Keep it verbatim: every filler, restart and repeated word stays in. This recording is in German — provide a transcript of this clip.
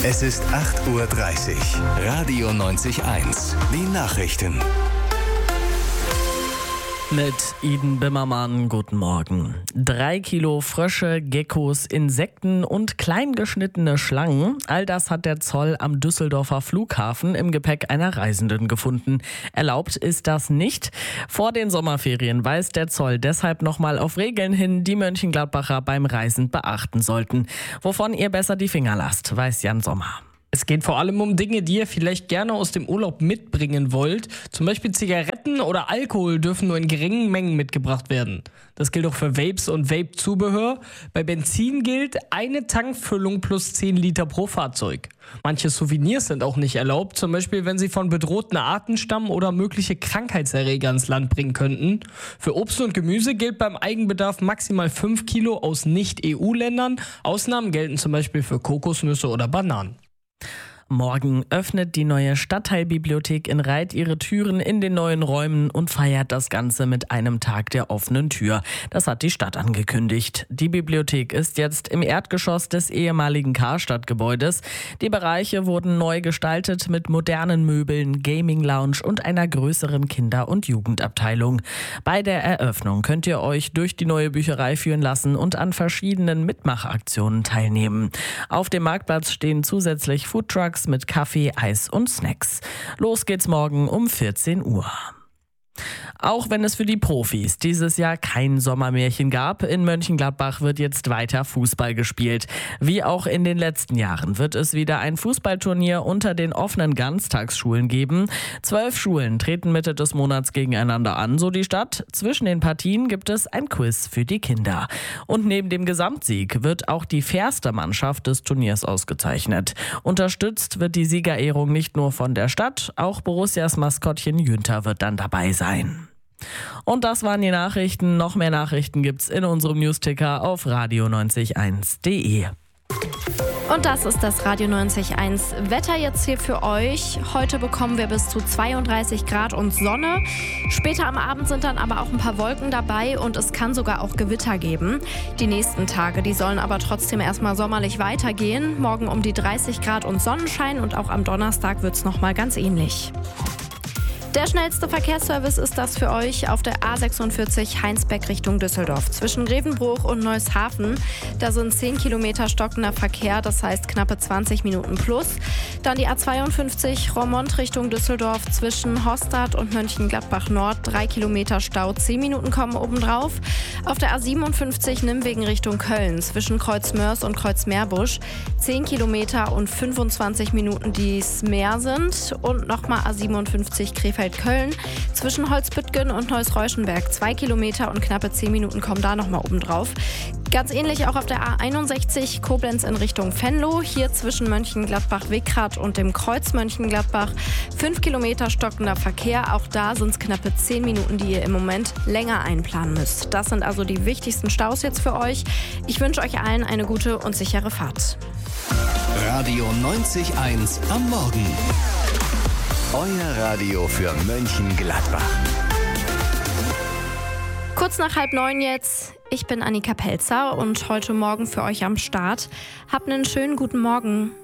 Es ist acht Uhr dreißig. Radio neunzig Komma eins. Die Nachrichten. Mit Iden Bimmermann, guten Morgen. Drei Kilo Frösche, Geckos, Insekten und kleingeschnittene Schlangen. All das hat der Zoll am Düsseldorfer Flughafen im Gepäck einer Reisenden gefunden. Erlaubt ist das nicht. Vor den Sommerferien weist der Zoll deshalb nochmal auf Regeln hin, die Mönchengladbacher beim Reisen beachten sollten. Wovon ihr besser die Finger lasst, weiß Jan Sommer. Es geht vor allem um Dinge, die ihr vielleicht gerne aus dem Urlaub mitbringen wollt. Zum Beispiel Zigaretten oder Alkohol dürfen nur in geringen Mengen mitgebracht werden. Das gilt auch für Vapes und Vape-Zubehör. Bei Benzin gilt eine Tankfüllung plus zehn Liter pro Fahrzeug. Manche Souvenirs sind auch nicht erlaubt, zum Beispiel wenn sie von bedrohten Arten stammen oder mögliche Krankheitserreger ins Land bringen könnten. Für Obst und Gemüse gilt beim Eigenbedarf maximal fünf Kilo aus Nicht-E U-Ländern. Ausnahmen gelten zum Beispiel für Kokosnüsse oder Bananen. Morgen öffnet die neue Stadtteilbibliothek in Reith ihre Türen in den neuen Räumen und feiert das Ganze mit einem Tag der offenen Tür. Das hat die Stadt angekündigt. Die Bibliothek ist jetzt im Erdgeschoss des ehemaligen Karstadt-Gebäudes. Die Bereiche wurden neu gestaltet mit modernen Möbeln, Gaming-Lounge und einer größeren Kinder- und Jugendabteilung. Bei der Eröffnung könnt ihr euch durch die neue Bücherei führen lassen und an verschiedenen Mitmachaktionen teilnehmen. Auf dem Marktplatz stehen zusätzlich Foodtrucks mit Kaffee, Eis und Snacks. Los geht's morgen um vierzehn Uhr. Auch wenn es für die Profis dieses Jahr kein Sommermärchen gab, in Mönchengladbach wird jetzt weiter Fußball gespielt. Wie auch in den letzten Jahren wird es wieder ein Fußballturnier unter den offenen Ganztagsschulen geben. Zwölf Schulen treten Mitte des Monats gegeneinander an, so die Stadt. Zwischen den Partien gibt es ein Quiz für die Kinder. Und neben dem Gesamtsieg wird auch die fairste Mannschaft des Turniers ausgezeichnet. Unterstützt wird die Siegerehrung nicht nur von der Stadt, auch Borussias Maskottchen Jünter wird dann dabei sein. Und das waren die Nachrichten. Noch mehr Nachrichten gibt's in unserem Newsticker auf radio neunzig eins punkt de. Und das ist das Radio neunzig Komma eins Wetter jetzt hier für euch. Heute bekommen wir bis zu zweiunddreißig Grad und Sonne. Später am Abend sind dann aber auch ein paar Wolken dabei und es kann sogar auch Gewitter geben. Die nächsten Tage, die sollen aber trotzdem erstmal sommerlich weitergehen. Morgen um die dreißig Grad und Sonnenschein und auch am Donnerstag wird's nochmal ganz ähnlich. Der schnellste Verkehrsservice ist das für euch auf der A sechsundvierzig Heinsberg Richtung Düsseldorf. Zwischen Grevenbruch und Neushafen, da sind zehn Kilometer stockender Verkehr, das heißt knappe zwanzig Minuten plus. Dann die A zweiundfünfzig Roermond Richtung Düsseldorf zwischen Hostadt und Mönchengladbach Nord, drei Kilometer Stau, zehn Minuten kommen obendrauf. Auf der A siebenundfünfzig Nimwegen Richtung Köln zwischen Kreuzmörs und Kreuzmeerbusch, zehn Kilometer und fünfundzwanzig Minuten, die es mehr sind. Und nochmal A siebenundfünfzig Krefeld Köln zwischen Holzbüttgen und Neuss-Reuschenberg. Zwei Kilometer und knappe zehn Minuten kommen da nochmal oben drauf. Ganz ähnlich auch auf der A einundsechzig Koblenz in Richtung Venlo. Hier zwischen Mönchengladbach-Wickrath und dem Kreuz Mönchengladbach. Fünf Kilometer stockender Verkehr. Auch da sind es knappe zehn Minuten, die ihr im Moment länger einplanen müsst. Das sind also die wichtigsten Staus jetzt für euch. Ich wünsche euch allen eine gute und sichere Fahrt. Radio neunzig Komma eins am Morgen. Euer Radio für Mönchengladbach. Kurz nach halb neun jetzt. Ich bin Annika Pelzer und heute Morgen für euch am Start. Habt einen schönen guten Morgen.